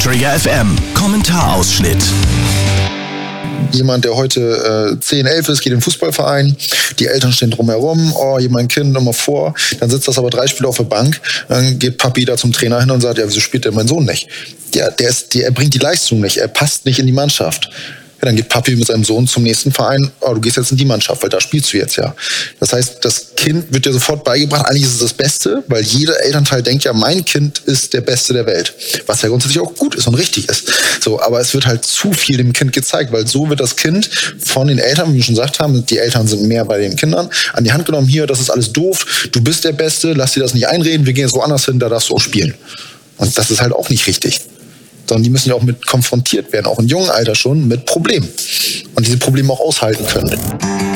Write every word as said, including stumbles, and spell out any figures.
Trigger F M, Kommentarausschnitt. Jemand, der heute äh, zehn, elf ist, geht in den Fußballverein, die Eltern stehen drumherum, oh, hier mein Kind, nochmal vor, dann sitzt das aber drei Spiele auf der Bank, dann geht Papi da zum Trainer hin und sagt, ja, wieso spielt denn mein Sohn nicht? Der, der ist, der, er bringt die Leistung nicht, er passt nicht in die Mannschaft. Ja, dann geht Papi mit seinem Sohn zum nächsten Verein, oh, du gehst jetzt in die Mannschaft, weil da spielst du jetzt ja. Das heißt, das Kind wird dir sofort beigebracht, eigentlich ist es das Beste, weil jeder Elternteil denkt ja, mein Kind ist der Beste der Welt. Was ja grundsätzlich auch gut ist und richtig ist. So, aber es wird halt zu viel dem Kind gezeigt, weil so wird das Kind von den Eltern, wie wir schon gesagt haben, die Eltern sind mehr bei den Kindern, an die Hand genommen, hier, das ist alles doof, du bist der Beste, lass dir das nicht einreden, wir gehen jetzt woanders hin, da darfst du auch spielen. Und das ist halt auch nicht richtig. Sondern die müssen ja auch mit konfrontiert werden, auch im jungen Alter schon, mit Problemen. Und diese Probleme auch aushalten können.